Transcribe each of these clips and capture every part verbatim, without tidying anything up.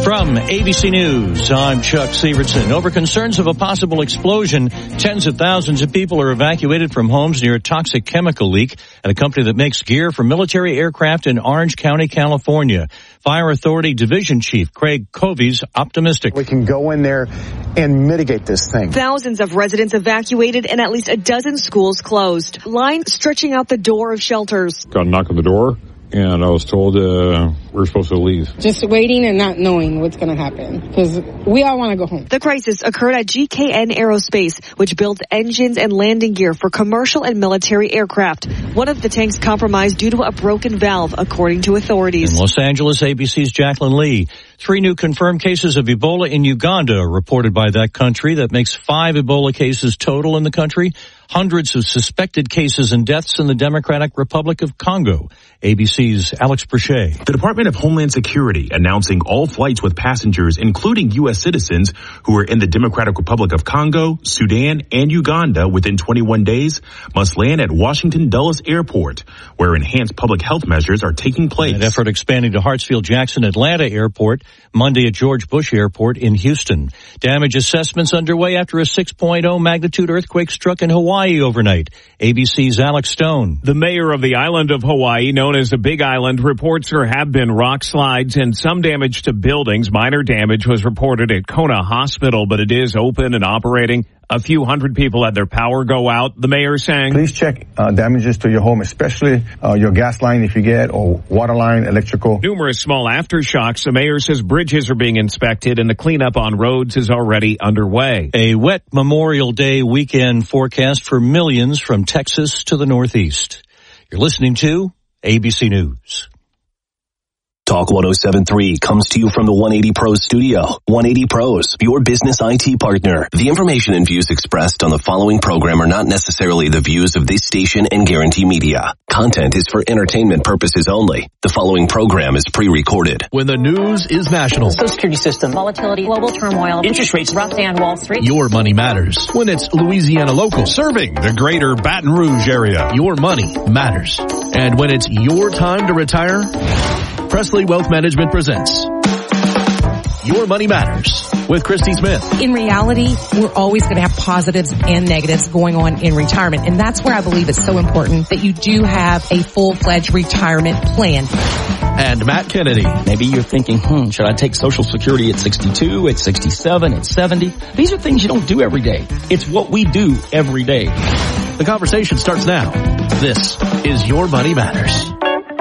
From A B C News, I'm Chuck Severson. Over concerns of a possible explosion, tens of thousands of people are evacuated from homes near a toxic chemical leak at a company that makes gear for military aircraft in Orange County, California. Fire Authority Division Chief Craig Covey's optimistic. We can go in there and mitigate this thing. Thousands of residents evacuated and at least a dozen schools closed. Lines stretching out the door of shelters. Got a knock on the door, and I was told uh, we're supposed to leave. Just waiting and not knowing what's going to happen, because we all want to go home. The crisis occurred at G K N Aerospace, which builds engines and landing gear for commercial and military aircraft. One of the tanks compromised due to a broken valve, according to authorities. In Los Angeles, A B C's Jacqueline Lee. Three new confirmed cases of Ebola in Uganda are reported by that country. That makes five Ebola cases total in the country. Hundreds of suspected cases and deaths in the Democratic Republic of Congo. A B C's Alex Brachet. The Department of Homeland Security announcing all flights with passengers, including U S citizens who are in the Democratic Republic of Congo, Sudan, and Uganda within twenty-one days, must land at Washington Dulles Airport, where enhanced public health measures are taking place. That effort expanding to Hartsfield-Jackson Atlanta Airport, Monday at George Bush Airport in Houston. Damage assessments underway after a six point oh magnitude earthquake struck in Hawaii overnight. A B C's Alex Stone. The mayor of the island of Hawaii, known as the Big Island, reports there have been rock slides and some damage to buildings. Minor damage was reported at Kona Hospital, but it is open and operating. A few hundred people had their power go out. The mayor saying, please check uh, damages to your home, especially uh, your gas line if you get, or water line, electrical. Numerous small aftershocks. The mayor says bridges are being inspected and the cleanup on roads is already underway. A wet Memorial Day weekend forecast for millions from Texas to the Northeast. You're listening to A B C News. Talk one oh seven point three comes to you from the one eighty Pros studio. one eighty Pros, your business I T partner. The information and views expressed on the following program are not necessarily the views of this station and Guarantee Media. Content is for entertainment purposes only. The following program is pre-recorded. When the news is national. Social security system. Volatility. Global turmoil. Interest rates. Rough day on Wall Street. Your money matters. When it's Louisiana local. Serving the greater Baton Rouge area. Your money matters. And when it's your time to retire, Presley Wealth Management presents Your Money Matters with Christy Smith. In reality, we're always going to have positives and negatives going on in retirement. And that's where I believe it's so important that you do have a full-fledged retirement plan. And Matt Kennedy. Maybe you're thinking, hmm, should I take Social Security at sixty-two, at sixty-seven, at seventy? These are things you don't do every day. It's what we do every day. The conversation starts now. This is Your Money Matters.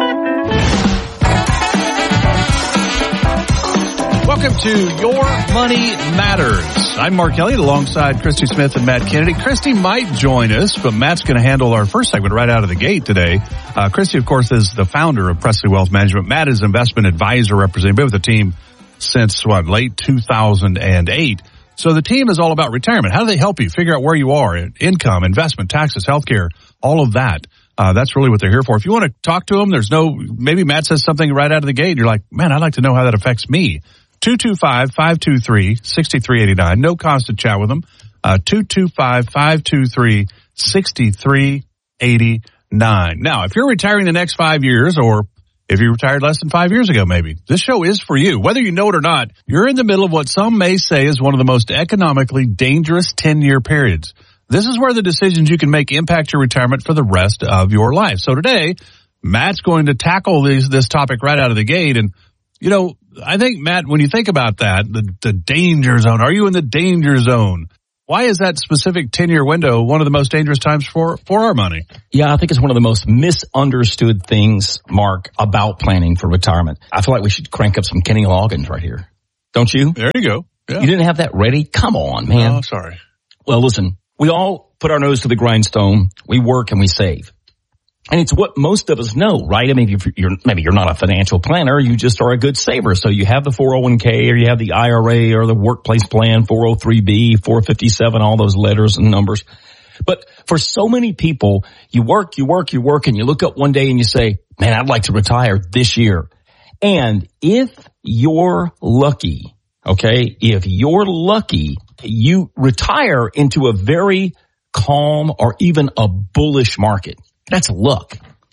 Welcome to Your Money Matters. I'm Mark Elliott alongside Christy Smith and Matt Kennedy. Christy might join us, but Matt's going to handle our first segment right out of the gate today. Uh, Christy, of course, is the founder of Presley Wealth Management. Matt is investment advisor representing, been with the team since, what, late two thousand eight. So the team is all about retirement. How do they help you figure out where you are? Income, investment, taxes, healthcare, all of that. Uh, that's really what they're here for. If you want to talk to them, there's no, maybe Matt says something right out of the gate. And you're like, man, I'd like to know how that affects me. two two five, five two three, six three eight nine. No cost to chat with them. Uh, two two five, five two three, six three eight nine. Now, if you're retiring the next five years, or if you retired less than five years ago, maybe, this show is for you. Whether you know it or not, you're in the middle of what some may say is one of the most economically dangerous ten-year periods. This is where the decisions you can make impact your retirement for the rest of your life. So today, Matt's going to tackle these, this topic right out of the gate. And, you know, I think, Matt, when you think about that, the, the danger zone, are you in the danger zone? Why is that specific ten-year window one of the most dangerous times for, for our money? Yeah, I think it's one of the most misunderstood things, Mark, about planning for retirement. I feel like we should crank up some Kenny Loggins right here. Don't you? There you go. Yeah. You didn't have that ready? Come on, man. Oh, sorry. Well, listen, we all put our nose to the grindstone. We work and we save. And it's what most of us know, right? I mean, if you're, maybe you're not a financial planner, you just are a good saver. So you have the four oh one k, or you have the I R A, or the workplace plan, four oh three b, four fifty-seven, all those letters and numbers. But for so many people, you work, you work, you work, and you look up one day and you say, man, I'd like to retire this year. And if you're lucky, okay, if you're lucky, you retire into a very calm or even a bullish market. That's luck.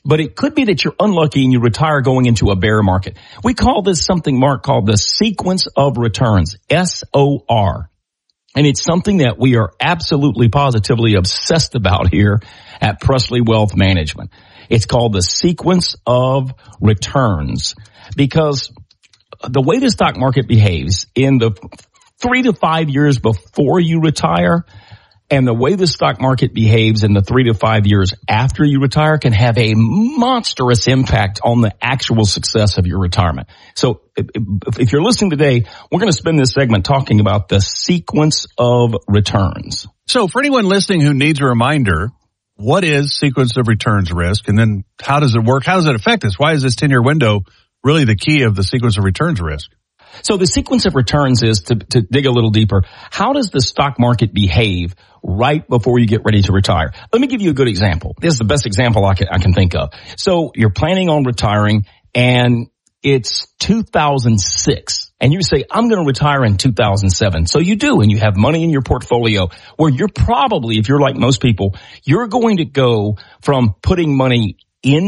But it could be that you're unlucky and you retire going into a bear market. We call this something, Mark, called the sequence of returns, S O R. And it's something that we are absolutely positively obsessed about here at Presley Wealth Management. It's called the sequence of returns, because the way the stock market behaves in the three to five years before you retire and the way the stock market behaves in the three to five years after you retire can have a monstrous impact on the actual success of your retirement. So if, if you're listening today, we're going to spend this segment talking about the sequence of returns. So for anyone listening who needs a reminder, what is sequence of returns risk? And then how does it work? How does it affect us? Why is this ten-year window really the key of the sequence of returns risk? So the sequence of returns is, to, to dig a little deeper, how does the stock market behave right before you get ready to retire? Let me give you a good example. This is the best example I can, I can think of. So you're planning on retiring and it's two thousand six and you say, I'm going to retire in two thousand seven. So you do, and you have money in your portfolio where you're probably, if you're like most people, you're going to go from putting money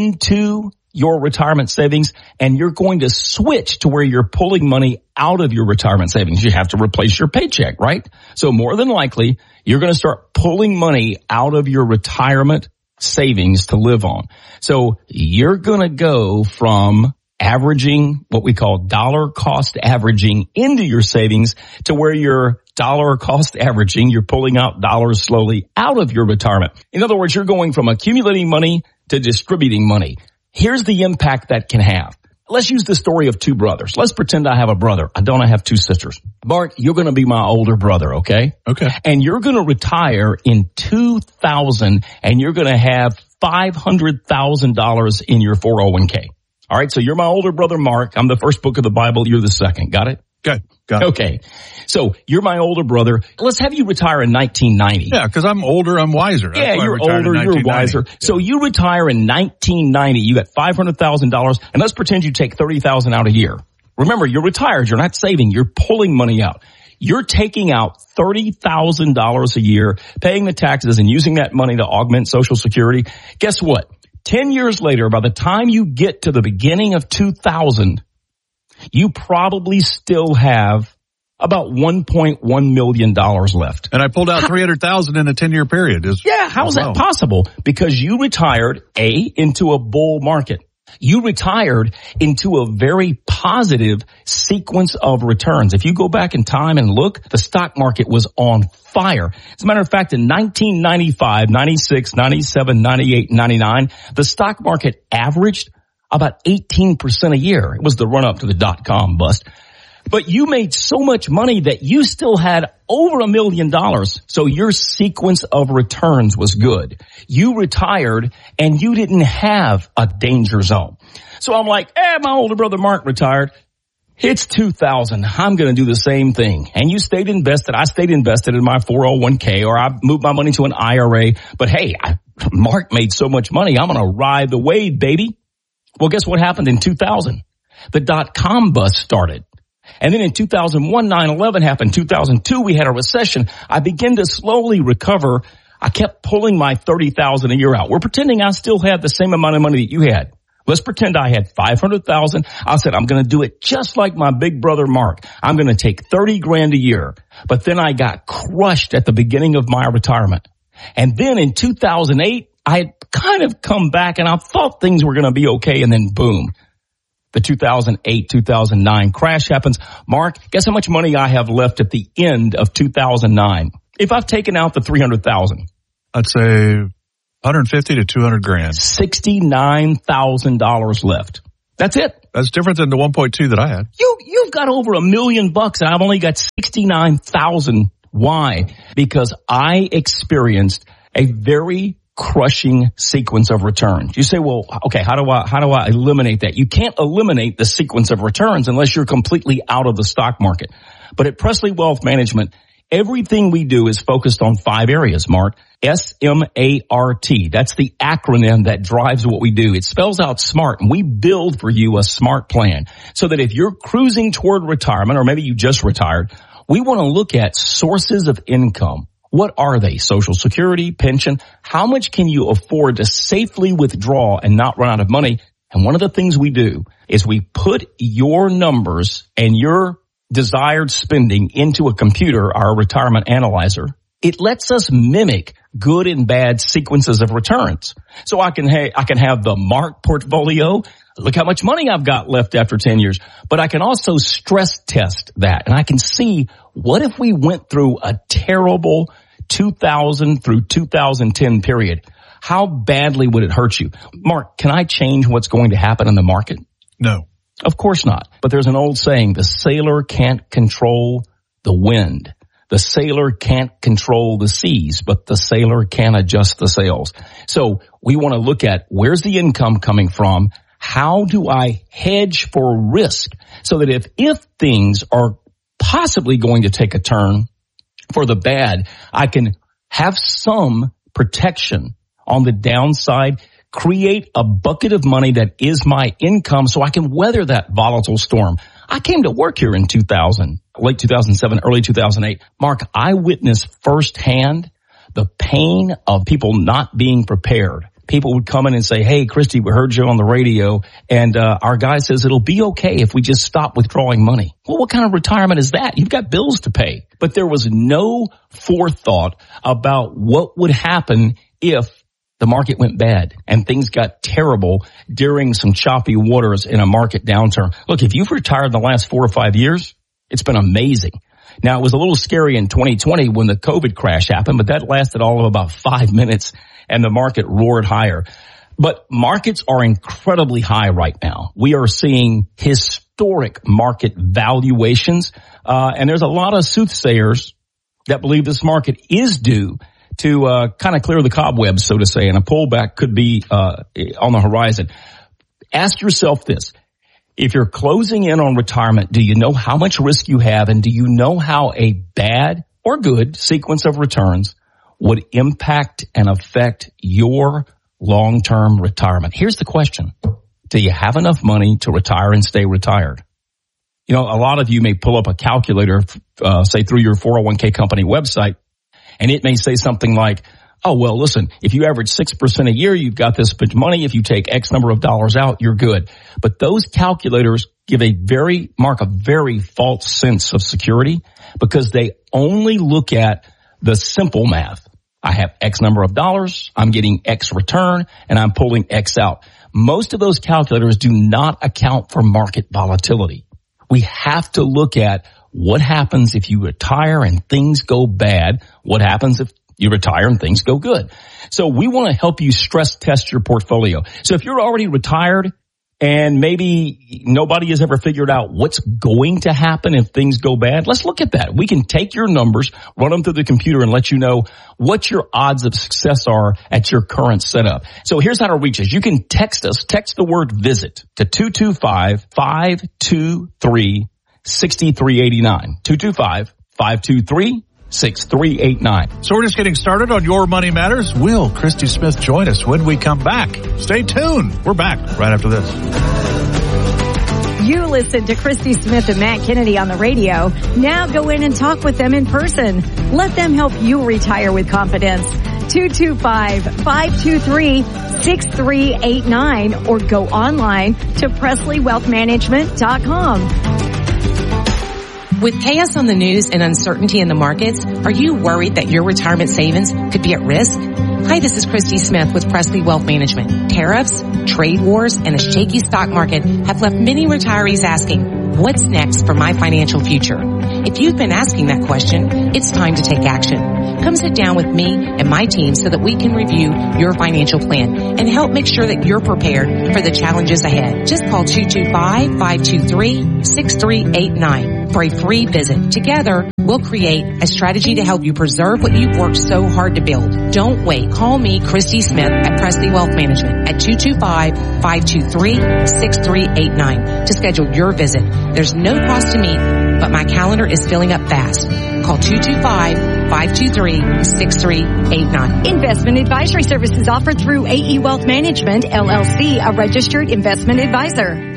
into your retirement savings and you're going to switch to where you're pulling money out of your retirement savings. You have to replace your paycheck, right? So more than likely, you're going to start pulling money out of your retirement savings to live on. So you're going to go from averaging what we call dollar cost averaging into your savings to where you're dollar cost averaging, you're pulling out dollars slowly out of your retirement. In other words, you're going from accumulating money to distributing money. Here's the impact that can have. Let's use the story of two brothers. Let's pretend I have a brother. I don't I have two sisters. Bart, you're going to be my older brother, okay? Okay. And you're going to retire in two thousand and you're going to have five hundred thousand dollars in your four oh one k. All right, so you're my older brother, Mark. I'm the first book of the Bible. You're the second. Got it? Okay. Got it. Okay. So you're my older brother. Let's have you retire in nineteen ninety. Yeah, because I'm older, I'm wiser. That's yeah, you're older, you're wiser. Yeah. So you retire in nineteen ninety. You got five hundred thousand dollars, and let's pretend you take thirty thousand dollars out a year. Remember, you're retired. You're not saving. You're pulling money out. You're taking out thirty thousand dollars a year, paying the taxes and using that money to augment Social Security. Guess what? Ten years later, by the time you get to the beginning of two thousand, you probably still have about one point one million dollars left. And I pulled out three hundred thousand dollars in a ten-year period. Is, yeah, how is that possible? Because you retired, A, into a bull market. You retired into a very positive sequence of returns. If you go back in time and look, the stock market was on fire. As a matter of fact, in nineteen ninety-five, ninety-six, ninety-seven, ninety-eight, ninety-nine, the stock market averaged about eighteen percent a year. It was the run up to the dot-com bust. But you made so much money that you still had over a million dollars. So your sequence of returns was good. You retired and you didn't have a danger zone. So I'm like, eh, my older brother Mark retired. It's two thousand. I'm going to do the same thing. And you stayed invested. I stayed invested in my four oh one k, or I moved my money to an I R A. But hey, I, Mark made so much money. I'm going to ride the wave, baby. Well, guess what happened in two thousand? The dot-com bust started. And then in two thousand one, nine eleven happened. two thousand two, we had a recession. I began to slowly recover. I kept pulling my thirty thousand dollars a year out. We're pretending I still had the same amount of money that you had. Let's pretend I had five hundred thousand dollars. I said, I'm going to do it just like my big brother Mark. I'm going to take thirty grand a year. But then I got crushed at the beginning of my retirement. And then in two thousand eight, I had kind of come back and I thought things were going to be okay. And then boom. The two thousand eight, two thousand nine crash happens. Mark, guess how much money I have left at the end of two thousand nine? If I've taken out the three hundred thousand. I'd say one hundred fifty to two hundred grand. sixty-nine thousand dollars left. That's it. That's different than the one point two that I had. You, you've got over a million bucks and I've only got sixty-nine thousand. Why? Because I experienced a very crushing sequence of returns. You say, well, okay, how do I, how do I eliminate that? You can't eliminate the sequence of returns unless you're completely out of the stock market. But at Presley Wealth Management, everything we do is focused on five areas, Mark. S M A R T. That's the acronym that drives what we do. It spells out SMART, and we build for you a SMART plan so that if you're cruising toward retirement, or maybe you just retired, we want to look at sources of income. What are they? Social Security, pension? How much can you afford to safely withdraw and not run out of money? And one of the things we do is we put your numbers and your desired spending into a computer, our retirement analyzer. It lets us mimic good and bad sequences of returns. So I can, ha- I can have the Mark portfolio. Look how much money I've got left after ten years. But I can also stress test that. And I can see, what if we went through a terrible two thousand through two thousand ten period? How badly would it hurt you? Mark, can I change what's going to happen in the market? No. Of course not. But there's an old saying, the sailor can't control the wind. The sailor can't control the seas, but the sailor can adjust the sails. So we want to look at, where's the income coming from? How do I hedge for risk so that if, if things are possibly going to take a turn for the bad, I can have some protection on the downside, create a bucket of money that is my income so I can weather that volatile storm. I came to work here in two thousand, late two thousand seven, early two thousand eight. Mark, I witnessed firsthand the pain of people not being prepared. People would come in and say, hey, Christy, we heard you on the radio, and uh, our guy says it'll be okay if we just stop withdrawing money. Well, what kind of retirement is that? You've got bills to pay. But there was no forethought about what would happen if the market went bad and things got terrible during some choppy waters in a market downturn. Look, if you've retired in the last four or five years, it's been amazing. Now, it was a little scary in twenty twenty when the COVID crash happened, but that lasted all of about five minutes and the market roared higher. But markets are incredibly high right now. We are seeing historic market valuations, uh, and there's a lot of soothsayers that believe this market is due to uh kind of clear the cobwebs, so to say, and a pullback could be uh on the horizon. Ask yourself this. If you're closing in on retirement, do you know how much risk you have, and do you know how a bad or good sequence of returns would impact and affect your long-term retirement? Here's the question. Do you have enough money to retire and stay retired? You know, a lot of you may pull up a calculator, uh say through your four oh one k company website, and it may say something like, oh, well, listen, if you average six percent a year, you've got this much money. If you take X number of dollars out, you're good. But those calculators give a very, mark a very false sense of security because they only look at the simple math. I have X number of dollars, I'm getting X return, and I'm pulling X out. Most of those calculators do not account for market volatility. We have to look at what happens if you retire and things go bad? What happens if you retire and things go good? So we want to help you stress test your portfolio. So if you're already retired and maybe nobody has ever figured out what's going to happen if things go bad, let's look at that. We can take your numbers, run them through the computer, and let you know what your odds of success are at your current setup. So here's how to reach us. You can text us, text the word VISIT to two two five, five two three, six three eight nine. two two five, five two three, six three eight nine. So we're just getting started on Your Money Matters. Will Christy Smith join us when we come back? Stay tuned. We're back right after this. You listen to Christy Smith and Matt Kennedy on the radio. Now go in and talk with them in person. Let them help you retire with confidence. two two five, five two three, six three eight nine or go online to Presley Wealth Management dot com. With chaos on the news and uncertainty in the markets, are you worried that your retirement savings could be at risk? Hi, this is Christy Smith with Presley Wealth Management. Tariffs, trade wars, and a shaky stock market have left many retirees asking, what's next for my financial future? If you've been asking that question, it's time to take action. Come sit down with me and my team so that we can review your financial plan and help make sure that you're prepared for the challenges ahead. Just call two two five, five two three, six three eight nine for a free visit. Together, we'll create a strategy to help you preserve what you've worked so hard to build. Don't wait. Call me, Christy Smith, at Presley Wealth Management at two two five, five two three, six three eight nine to schedule your visit. There's no cost to meet, but my calendar is filling up fast. Call two two five, five two three, six three eight nine. Investment advisory services offered through A E Wealth Management, L L C, a registered investment advisor.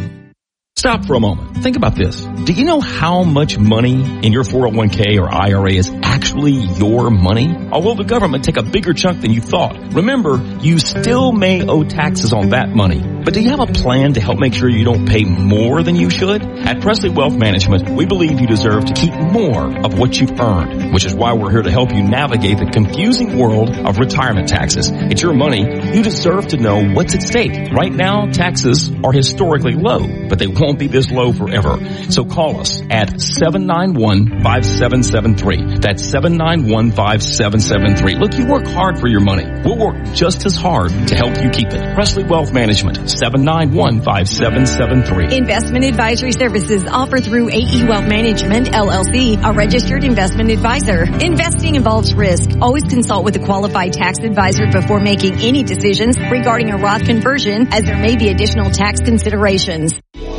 Stop for a moment. Think about this. Do you know how much money in your four oh one k or I R A is actually actually your money? Or will the government take a bigger chunk than you thought? Remember, you still may owe taxes on that money, but do you have a plan to help make sure you don't pay more than you should? At Presley Wealth Management, we believe you deserve to keep more of what you've earned, which is why we're here to help you navigate the confusing world of retirement taxes. It's your money. You deserve to know what's at stake. Right now, taxes are historically low, but they won't be this low forever. So call us at seven nine one, five seven seven three. That's seven nine one, five seven seven three. Look, you work hard for your money. We'll work just as hard to help you keep it. Presley Wealth Management, seven nine one, five seven seven three. Investment advisory services offered through A E Wealth Management, L L C, a registered investment advisor. Investing involves risk. Always consult with a qualified tax advisor before making any decisions regarding a Roth conversion, as there may be additional tax considerations.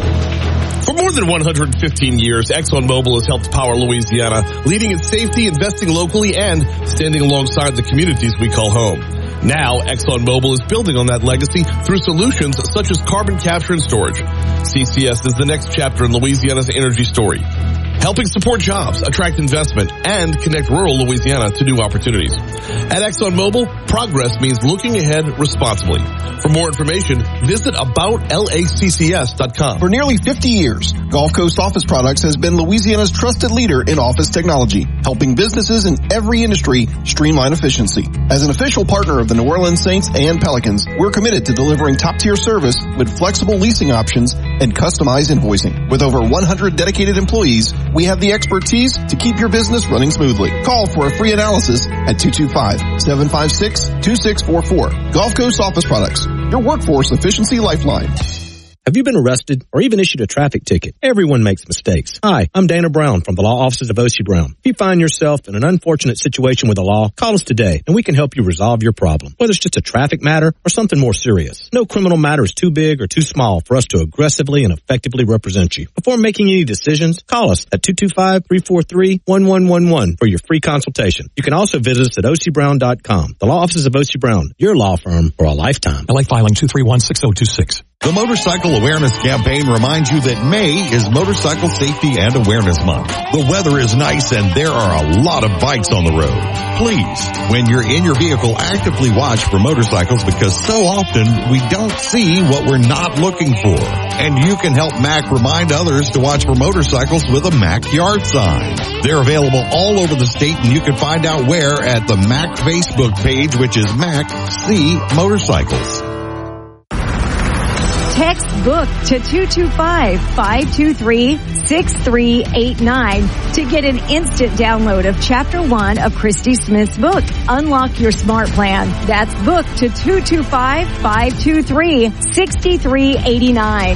For more than one hundred fifteen years, ExxonMobil has helped power Louisiana, leading in safety, investing locally, and standing alongside the communities we call home. Now, ExxonMobil is building on that legacy through solutions such as carbon capture and storage. C C S is the next chapter in Louisiana's energy story, helping support jobs, attract investment, and connect rural Louisiana to new opportunities. At ExxonMobil, progress means looking ahead responsibly. For more information, visit about laccs dot com. For nearly fifty years, Gulf Coast Office Products has been Louisiana's trusted leader in office technology, helping businesses in every industry streamline efficiency. As an official partner of the New Orleans Saints and Pelicans, we're committed to delivering top-tier service with flexible leasing options and customized invoicing. With over one hundred dedicated employees, we have the expertise to keep your business running smoothly. Call for a free analysis at two two five, seven five six, two six four four. Gulf Coast Office Products, your workforce efficiency lifeline. Have you been arrested or even issued a traffic ticket? Everyone makes mistakes. Hi, I'm Dana Brown from the law offices of O C Brown. If you find yourself in an unfortunate situation with the law, call us today and we can help you resolve your problem, whether it's just a traffic matter or something more serious. No criminal matter is too big or too small for us to aggressively and effectively represent you. Before making any decisions, call us at two two five, three four three, one one one one for your free consultation. You can also visit us at O C Brown dot com. The law offices of O C Brown, your law firm for a lifetime. L A filing two three one, six zero two six. The Motorcycle Awareness Campaign reminds you that May is Motorcycle Safety and Awareness Month. The weather is nice and there are a lot of bikes on the road. Please, when you're in your vehicle, actively watch for motorcycles because so often we don't see what we're not looking for. And you can help M A C remind others to watch for motorcycles with a M A C yard sign. They're available all over the state and you can find out where at the M A C Facebook page, which is M A C C Motorcycles. Text BOOK to two two five, five two three, six three eight nine to get an instant download of Chapter one of Christy Smith's book, Unlock Your Smart Plan. That's BOOK to two two five, five two three, six three eight nine.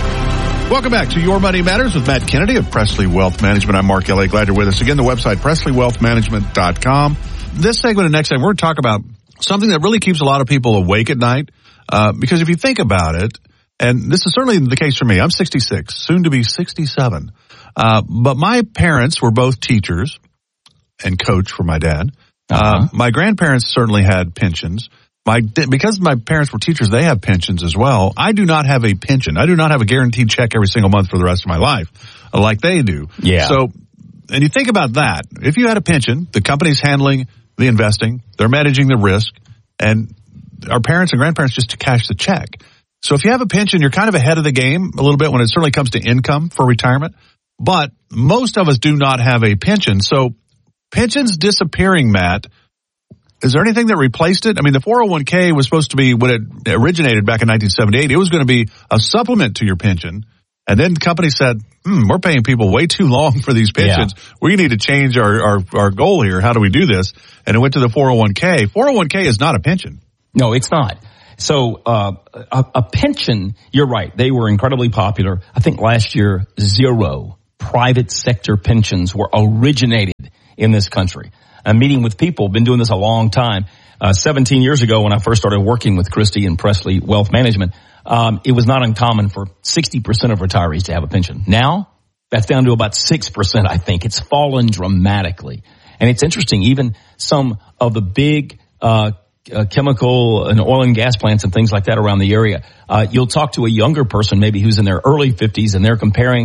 Welcome back to Your Money Matters with Matt Kennedy of Presley Wealth Management. I'm Mark Elliott. Glad you're with us. Again, the website, presley wealth management dot com. This segment and next segment, we're going to talk about something that really keeps a lot of people awake at night. Uh, because if you think about it, and this is certainly the case for me. I'm sixty-six, soon to be sixty-seven. Uh, but my parents were both teachers and coach for my dad. Uh-huh. Uh, my grandparents certainly had pensions. My, because my parents were teachers, they have pensions as well. I do not have a pension. I do not have a guaranteed check every single month for the rest of my life like they do. Yeah. So, and you think about that. If you had a pension, the company's handling the investing, they're managing the risk, and our parents and grandparents just cash the check. So if you have a pension, you're kind of ahead of the game a little bit when it certainly comes to income for retirement. But most of us do not have a pension. So pensions disappearing, Matt, is there anything that replaced it? I mean, the four oh one k was supposed to be, when it originated back in nineteen seventy-eight, it was going to be a supplement to your pension. And then the company said, hmm, we're paying people way too long for these pensions. Yeah. We need to change our, our, our goal here. How do we do this? And it went to the four oh one k. four oh one k is not a pension. No, it's not. So, uh, a, a pension, you're right, they were incredibly popular. I think last year, zero private sector pensions were originated in this country. I'm meeting with people, been doing this a long time. Uh, seventeen years ago when I first started working with Christy and Presley Wealth Management, um, it was not uncommon for sixty percent of retirees to have a pension. Now, that's down to about six percent, I think. It's fallen dramatically. And it's interesting, even some of the big, uh, Uh, chemical and oil and gas plants and things like that around the area. Uh, you'll talk to a younger person maybe who's in their early fifties and they're comparing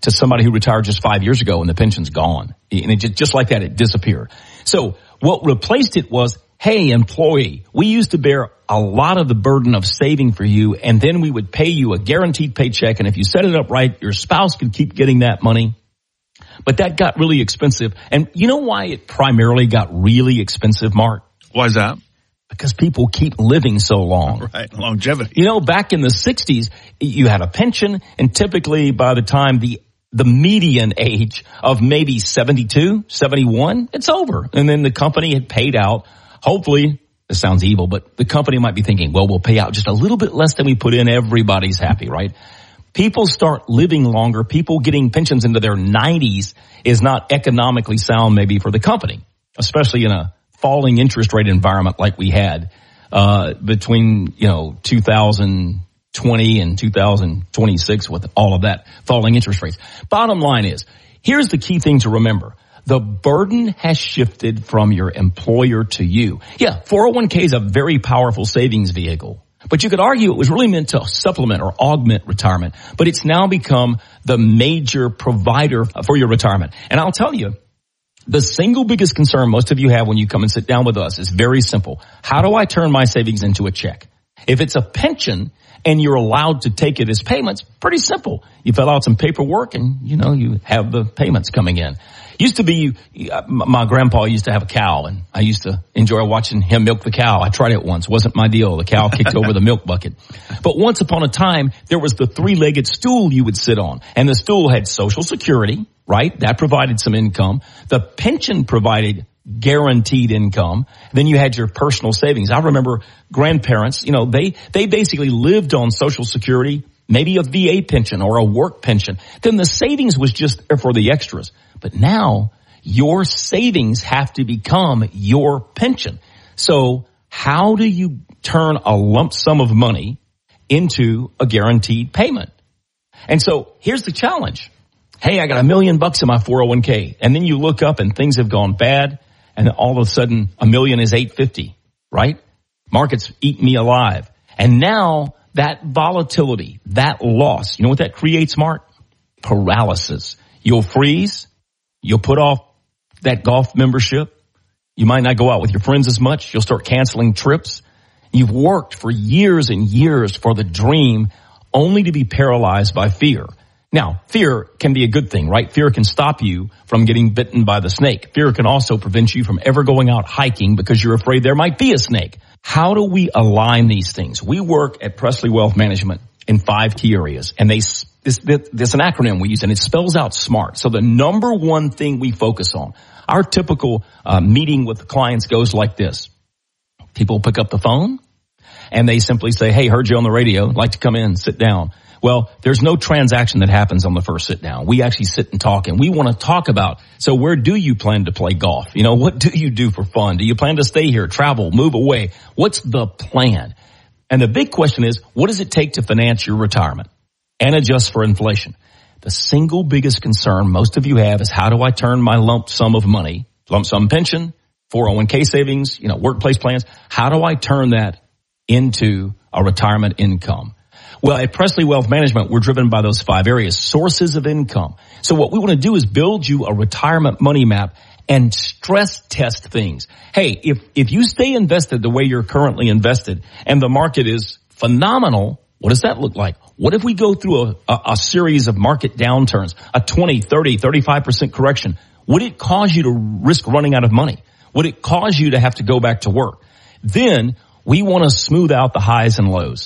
to somebody who retired just five years ago and the pension's gone. And it just, just like that, it disappeared. So what replaced it was, hey, employee, we used to bear a lot of the burden of saving for you, and then we would pay you a guaranteed paycheck, and if you set it up right, your spouse could keep getting that money. But that got really expensive. And you know why it primarily got really expensive, Mark? Why is that? Because people keep living so long. Right, longevity. You know, back in the sixties, you had a pension, and typically by the time the the median age of maybe seventy-two, seventy-one, it's over. And then the company had paid out, hopefully, this sounds evil, but the company might be thinking, well, we'll pay out just a little bit less than we put in. Everybody's happy, right? People start living longer. People getting pensions into their nineties is not economically sound maybe for the company, especially in a falling interest rate environment like we had uh between, you know, two thousand twenty and two thousand twenty-six with all of that falling interest rates. Bottom line is, here's the key thing to remember. The burden has shifted from your employer to you. Yeah, four oh one k is a very powerful savings vehicle. But you could argue it was really meant to supplement or augment retirement. But it's now become the major provider for your retirement. And I'll tell you, the single biggest concern most of you have when you come and sit down with us is very simple. How do I turn my savings into a check? If it's a pension and you're allowed to take it as payments, pretty simple. You fill out some paperwork and, you know, you have the payments coming in. Used to be, my grandpa used to have a cow, and I used to enjoy watching him milk the cow. I tried it once. Wasn't my deal. The cow kicked over the milk bucket. But once upon a time, there was the three-legged stool you would sit on, and the stool had Social Security, right? That provided some income. The pension provided guaranteed income. Then you had your personal savings. I remember grandparents, you know, they, they basically lived on Social Security, maybe a V A pension or a work pension. Then the savings was just there for the extras. But now your savings have to become your pension. So how do you turn a lump sum of money into a guaranteed payment? And so here's the challenge. Hey, I got a million bucks in my four oh one k. And then you look up and things have gone bad. And all of a sudden a million is eight fifty, right? Markets eat me alive. And now that volatility, that loss, you know what that creates, Mark? Paralysis. You'll freeze. You'll put off that golf membership. You might not go out with your friends as much. You'll start canceling trips. You've worked for years and years for the dream only to be paralyzed by fear. Now, fear can be a good thing, right? Fear can stop you from getting bitten by the snake. Fear can also prevent you from ever going out hiking because you're afraid there might be a snake. How do we align these things? We work at Presley Wealth Management in five key areas, and they this, this, this an acronym we use, and it spells out SMART. So the number one thing we focus on, our typical uh, meeting with the clients goes like this. People pick up the phone, and they simply say, hey, heard you on the radio, I'd like to come in and sit down. Well, there's no transaction that happens on the first sit down. We actually sit and talk, and we want to talk about, so where do you plan to play golf? You know, what do you do for fun? Do you plan to stay here, travel, move away? What's the plan? And the big question is, what does it take to finance your retirement and adjust for inflation? The single biggest concern most of you have is, how do I turn my lump sum of money, lump sum pension, four oh one k savings, you know, workplace plans, how do I turn that into a retirement income? Well, at Presley Wealth Management, we're driven by those five areas, sources of income. So what we want to do is build you a retirement money map and stress test things. Hey, if, if you stay invested the way you're currently invested and the market is phenomenal, what does that look like? What if we go through a, a, a series of market downturns, a twenty, thirty, thirty-five percent correction? Would it cause you to risk running out of money? Would it cause you to have to go back to work? Then we want to smooth out the highs and lows.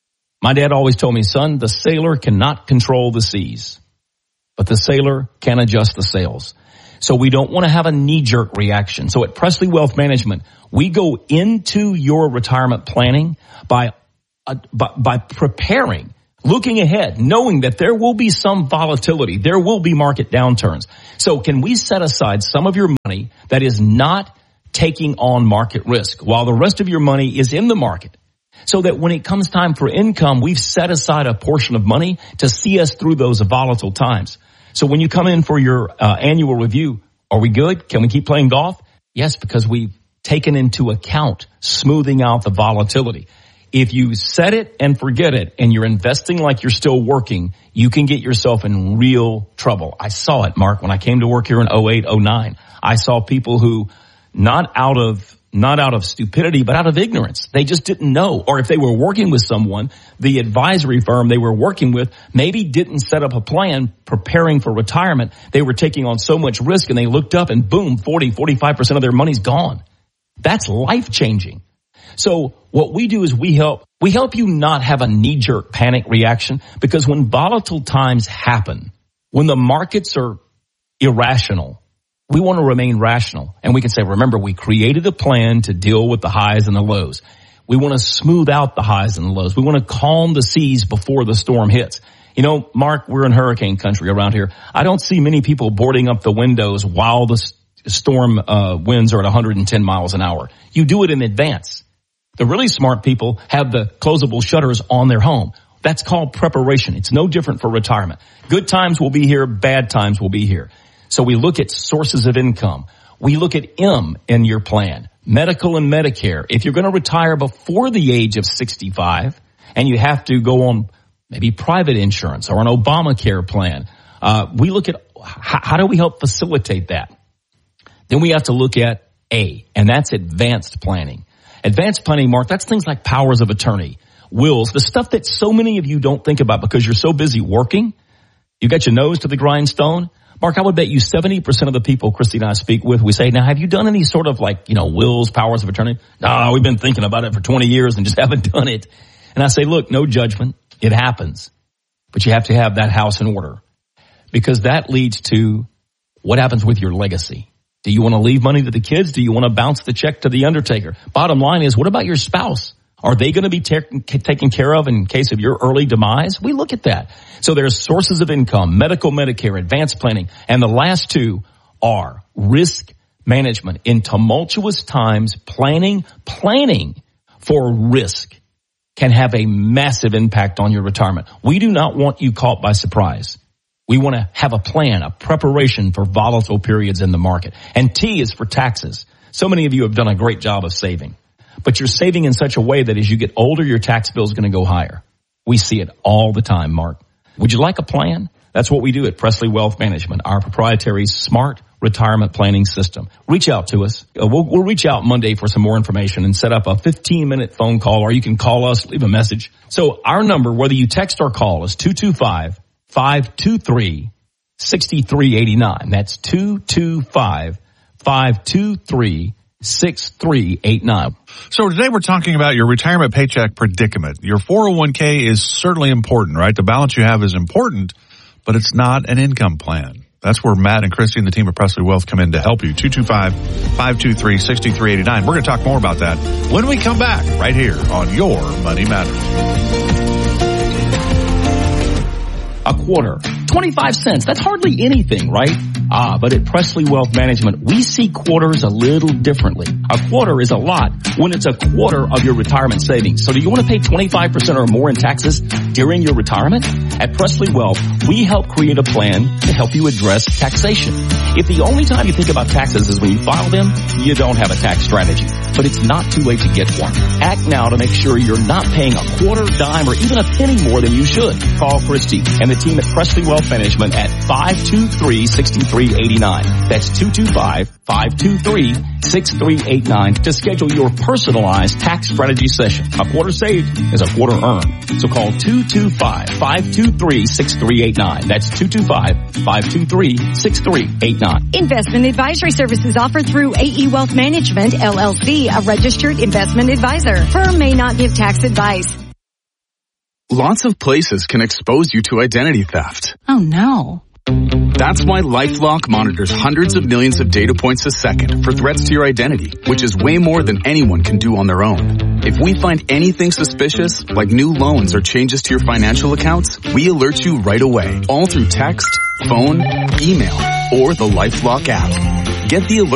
My dad always told me, son, the sailor cannot control the seas, but the sailor can adjust the sails. So we don't want to have a knee-jerk reaction. So at Presley Wealth Management, we go into your retirement planning by, uh, by, by preparing, looking ahead, knowing that there will be some volatility. There will be market downturns. So can we set aside some of your money that is not taking on market risk while the rest of your money is in the market? So that when it comes time for income, we've set aside a portion of money to see us through those volatile times. So when you come in for your uh, annual review, are we good? Can we keep playing golf? Yes, because we've taken into account smoothing out the volatility. If you set it and forget it and you're investing like you're still working, you can get yourself in real trouble. I saw it, Mark, when I came to work here in oh eight, oh nine. I saw people who, not out of, not out of stupidity, but out of ignorance, they just didn't know. Or if they were working with someone, the advisory firm they were working with maybe didn't set up a plan preparing for retirement. They were taking on so much risk and they looked up and boom, forty, forty-five percent of their money's gone. That's life changing. So what we do is we help, we help you not have a knee-jerk panic reaction, because when volatile times happen, when the markets are irrational, we want to remain rational. And we can say, remember, we created a plan to deal with the highs and the lows. We want to smooth out the highs and the lows. We want to calm the seas before the storm hits. You know, Mark, we're in hurricane country around here. I don't see many people boarding up the windows while the storm uh, winds are at one hundred ten miles an hour. You do it in advance. The really smart people have the closable shutters on their home. That's called preparation. It's no different for retirement. Good times will be here. Bad times will be here. So we look at sources of income. We look at M in your plan, medical and Medicare. If you're going to retire before the age of sixty-five and you have to go on maybe private insurance or an Obamacare plan, uh, we look at how, how do we help facilitate that? Then we have to look at A, and that's advanced planning. Advanced planning, Mark, that's things like powers of attorney, wills, the stuff that so many of you don't think about because you're so busy working. You got your nose to the grindstone. Mark, I would bet you seventy percent of the people Christy and I speak with, we say, now, have you done any sort of like, you know, wills, powers of attorney? No, we've been thinking about it for twenty years and just haven't done it. And I say, look, no judgment. It happens. But you have to have that house in order, because that leads to what happens with your legacy. Do you want to leave money to the kids? Do you want to bounce the check to the undertaker? Bottom line is, what about your spouse? Are they going to be te- taken care of in case of your early demise? We look at that. So there's sources of income, medical, Medicare, advanced planning. And the last two are risk management. In tumultuous times, planning, planning for risk can have a massive impact on your retirement. We do not want you caught by surprise. We want to have a plan, a preparation for volatile periods in the market. And T is for taxes. So many of you have done a great job of saving, but you're saving in such a way that as you get older, your tax bill is going to go higher. We see it all the time, Mark. Would you like a plan? That's what we do at Presley Wealth Management, our proprietary smart retirement planning system. Reach out to us. We'll, we'll reach out Monday for some more information and set up a fifteen minute phone call, or you can call us, leave a message. So our number, whether you text or call, is two two five, five two three, six three eight nine. That's two two five, five two three, six three eight nine. So today we're talking about your retirement paycheck predicament. Your four oh one k is certainly important, right? The balance you have is important, but it's not an income plan. That's where Matt and Christy and the team at Presley Wealth come in to help you. two two five, five two three, six three eight nine. We're going to talk more about that when we come back right here on Your Money Matters. A quarter, twenty-five cents. That's hardly anything, right? Ah, but at Presley Wealth Management, we see quarters a little differently. A quarter is a lot when it's a quarter of your retirement savings. So do you want to pay twenty-five percent or more in taxes during your retirement? At Presley Wealth, we help create a plan to help you address taxation. If the only time you think about taxes is when you file them, you don't have a tax strategy. But it's not too late to get one. Act now to make sure you're not paying a quarter, dime, or even a penny more than you should. Call Christy and the team at Presley Wealth Management at five two three, six three eight nine. That's two two five, five two three, six three eight nine to schedule your personalized tax strategy session. A quarter saved is a quarter earned. So call two two five, five two three, six three eight nine. That's two two five, five two three, six three eight nine. Investment advisory services offered through A E Wealth Management, L L C, a registered investment advisor. Firm may not give tax advice. Lots of places can expose you to identity theft. Oh no. That's why LifeLock monitors hundreds of millions of data points a second for threats to your identity, which is way more than anyone can do on their own. If we find anything suspicious, like new loans or changes to your financial accounts, we alert you right away, all through text, phone, email, or the LifeLock app. Get the alert